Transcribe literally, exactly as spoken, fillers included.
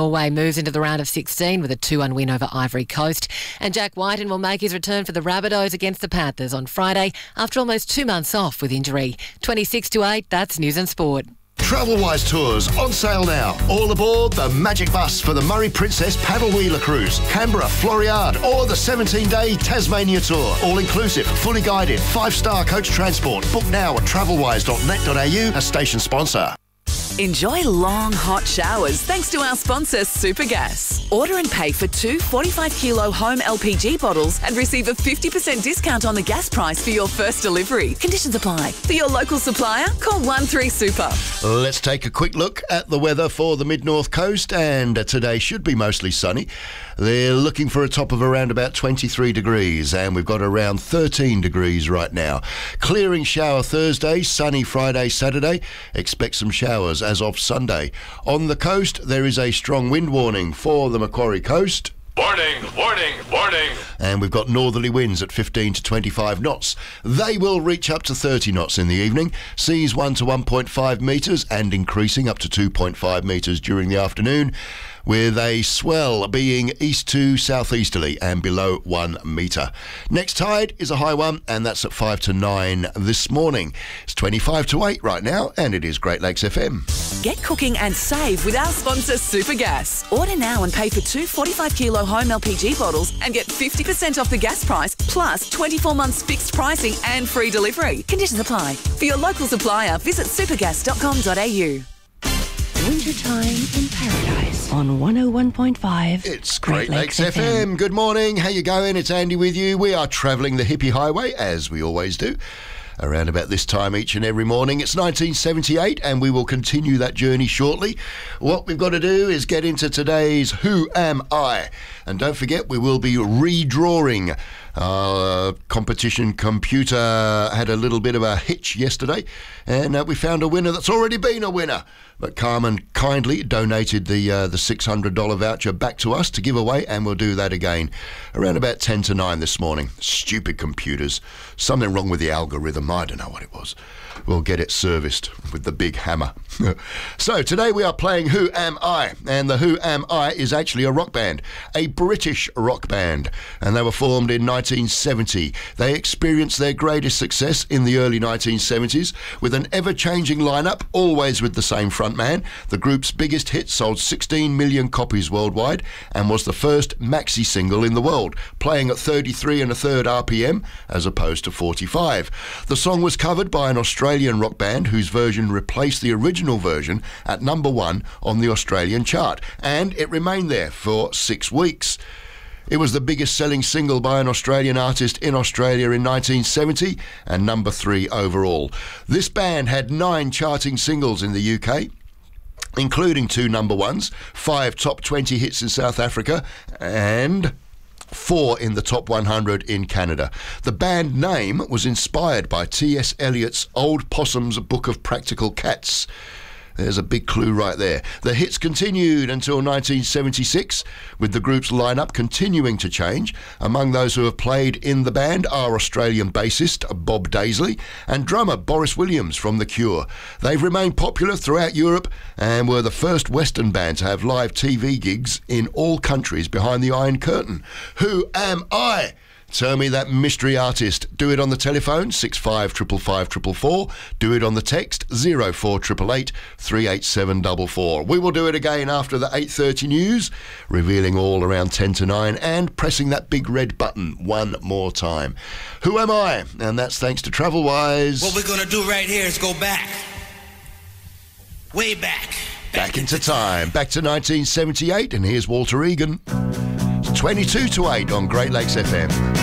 Norway moves into the round of sixteen with a two one win over Ivory Coast. And Jack Whiten will make his return for the Rabbitohs against the Panthers on Friday after almost two months off with injury. twenty-six to eight, that's News and Sport. Travelwise Tours on sale now. All aboard the Magic Bus for the Murray Princess Paddle Wheeler Cruise, Canberra, Floriade, or the seventeen-day Tasmania Tour. All inclusive, fully guided, five-star coach transport. Book now at travelwise dot net dot a u, a station sponsor. Enjoy long, hot showers thanks to our sponsor, Supergas. Order and pay for two forty-five kilo home L P G bottles and receive a fifty percent discount on the gas price for your first delivery. Conditions apply. For your local supplier, call one three super. Let's take a quick look at the weather for the mid-north coast, and today should be mostly sunny. They're looking for a top of around about twenty-three degrees, and we've got around thirteen degrees right now. Clearing shower Thursday, sunny Friday, Saturday. Expect some showers as of Sunday. On the coast, there is a strong wind warning for the Macquarie Coast. Warning, warning, warning. And we've got northerly winds at fifteen to twenty-five knots. They will reach up to thirty knots in the evening. Seas one to one point five metres and increasing up to two point five metres during the afternoon, with a swell being east to southeasterly and below one metre. Next tide is a high one, and that's at five to nine this morning. It's twenty-five to eight right now, and it is Great Lakes F M. Get cooking and save with our sponsor, Supergas. Order now and pay for two forty-five kilo home L P G bottles and get fifty percent off the gas price, plus twenty-four months fixed pricing and free delivery. Conditions apply. For your local supplier, visit supergas dot com dot a u. Wintertime in Paradise on one oh one point five. It's Great Lakes F M. Good morning. How you going? It's Andy with you. We are travelling the hippie highway, as we always do, around about this time each and every morning. It's nineteen seventy-eight, and we will continue that journey shortly. What we've got to do is get into today's Who Am I? And don't forget, we will be redrawing. Our competition computer had a little bit of a hitch yesterday, and uh, we found a winner that's already been a winner. But Carmen kindly donated the uh, the six hundred dollars voucher back to us to give away, and we'll do that again around about ten to nine this morning. Stupid computers. Something wrong with the algorithm. I don't know what it was. We'll get it serviced with the big hammer. So today we are playing Who Am I? And the Who Am I is actually a rock band, a British rock band, and they were formed in nineteen seventy. They experienced their greatest success in the early nineteen seventies with an ever-changing lineup, always with the same frontman. The group's biggest hit sold sixteen million copies worldwide and was the first maxi single in the world, playing at thirty-three and a third R P M as opposed to forty-five. The song was covered by an Australian rock band whose version replaced the original version at number one on the Australian chart, and it remained there for six weeks. It was the biggest selling single by an Australian artist in Australia in nineteen seventy and number three overall. This band had nine charting singles in the U K, including two number ones, five top twenty hits in South Africa, and four in the top one hundred in Canada. The band name was inspired by T S Eliot's Old Possum's Book of Practical Cats. There's a big clue right there. The hits continued until nineteen seventy-six, with the group's lineup continuing to change. Among those who have played in the band are Australian bassist Bob Daisley and drummer Boris Williams from The Cure. They've remained popular throughout Europe and were the first Western band to have live T V gigs in all countries behind the Iron Curtain. Who am I? Tell me that mystery artist. Do it on the telephone, six five five five five four four. Do it on the text, zero four eight eight eight, three eight seven four four. We will do it again after the eight thirty news, revealing all around ten to nine and pressing that big red button one more time. Who am I? And that's thanks to Travelwise. What we're going to do right here is go back. Way back. Back, back into time. Back to nineteen seventy-eight, and here's Walter Egan. It's twenty-two to eight on Great Lakes F M.